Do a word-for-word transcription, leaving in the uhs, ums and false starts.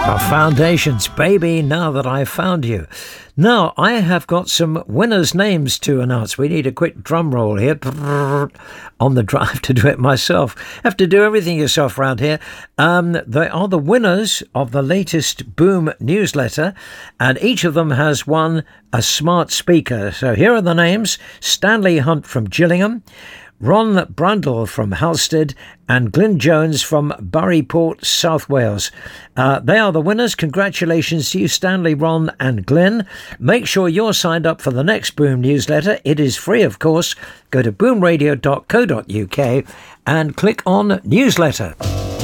Our Foundations, baby, now that I've found you. Now, I have got some winners' names to announce. We need a quick drum roll here. On the drive, I have to do it myself. Have to do everything yourself around here. Um, they are the winners of the latest Boom newsletter, and each of them has won a smart speaker. So here are the names. Stanley Hunt from Gillingham, Ron Brundle from Halstead, and Glyn Jones from Buryport, South Wales. Uh, they are the winners. Congratulations to you, Stanley, Ron and Glyn. Make sure you're signed up for the next Boom newsletter. It is free, of course. Go to boom radio dot co dot uk and click on newsletter.